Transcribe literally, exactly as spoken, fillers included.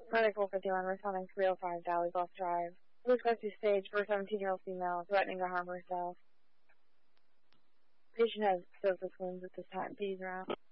Medic four fifty-one, responding three oh five Dally Bluff Drive. Blue Rescue stage for a seventeen-year-old female threatening to harm herself. Patient has surface wounds at this time. Please round.